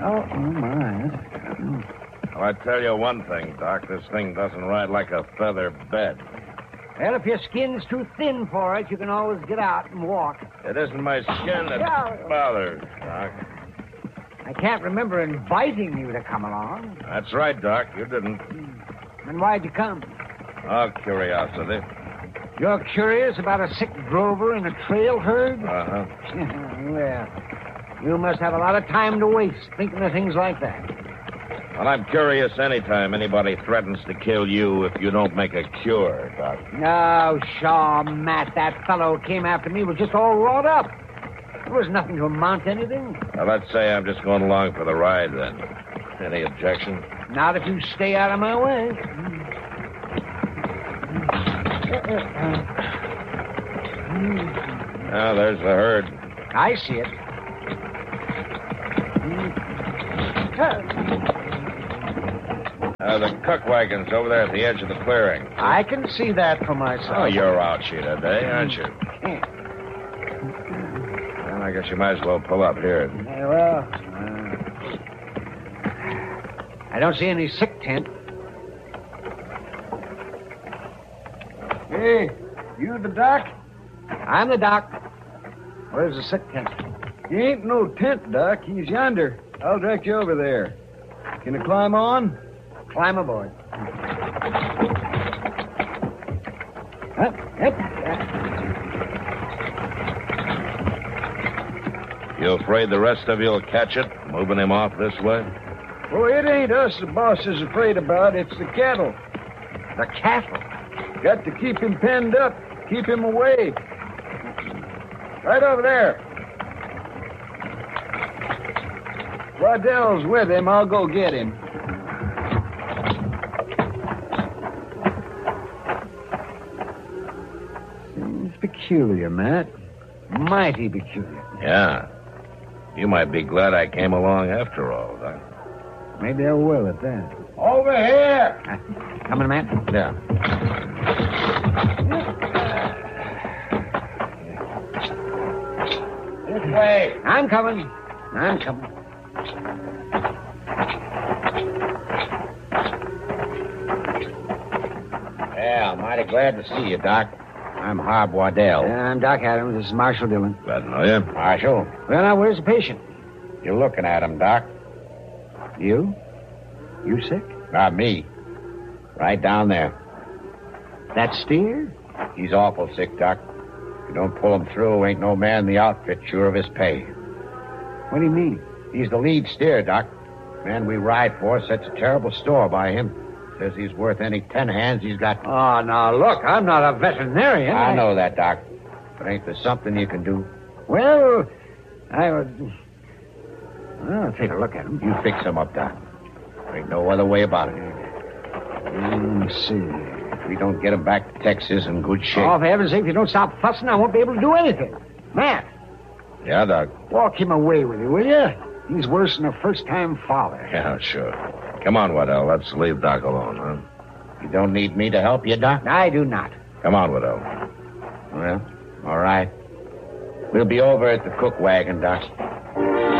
Oh, my. Well, I tell you one thing, Doc. This thing doesn't ride like a feather bed. Well, if your skin's too thin for it, you can always get out and walk. It isn't my skin that bothers, Doc. I can't remember inviting you to come along. That's right, Doc. You didn't. Then why'd you come? Oh, curiosity. You're curious about a sick drover in a trail herd? Uh-huh. Well, you must have a lot of time to waste thinking of things like that. Well, I'm curious anytime anybody threatens to kill you if you don't make a cure, Doc. No, Shaw, Matt, that fellow who came after me was just all wrought up. There was nothing to amount to anything. Well, let's say I'm just going along for the ride, then. Any objection? Not if you stay out of my way. Oh, there's the herd. I see it. The cook wagon's over there at the edge of the clearing. I can see that for myself. Oh, you're out here today, aren't you? Well, I guess you might as well pull up here. Well, I don't see any sick tent. Hey, you the doc? I'm the doc. Where's the sick tent? He ain't no tent, Doc. He's yonder. I'll direct you over there. Can you climb on? Climb aboard. You afraid the rest of you'll catch it, moving him off this way? Oh, it ain't us the boss is afraid about. It's the cattle. The cattle? Got to keep him penned up. Keep him away. Right over there. Waddell's with him. I'll go get him. Seems peculiar, Matt. Mighty peculiar. Yeah. You might be glad I came along after all, Doc. Maybe I will at that. Over here. Coming, Matt? Yeah. This way. I'm coming. Yeah, I'm mighty glad to see you, Doc. I'm Harb Waddell. I'm Doc Adams. This is Marshal Dillon. Glad to know you. Marshal, Well, now, where's the patient? you're looking at him, Doc. You? You sick? Not me. Right down there. That steer? He's awful sick, Doc. If you don't pull him through, ain't no man in the outfit sure of his pay. What do you mean? He's the lead steer, Doc. Man we ride for sets a terrible store by him. Says he's worth any 10 hands he's got. Oh, now, look, I'm not a veterinarian. I know that, Doc. But ain't there something you can do? Well, I'll take a look at him. You fix him up, Doc. There ain't no other way about it. Let me see. If we don't get him back to Texas in good shape. Oh, for heaven's sake, if you don't stop fussing, I won't be able to do anything. Matt, Yeah, Doc. walk him away with you, will you? He's worse than a first-time father. Yeah, sure. Come on, Waddell. Let's leave Doc alone, huh? You don't need me to help you, Doc? I do not. Come on, Waddell. Well, all right. We'll be over at the cook wagon, Doc.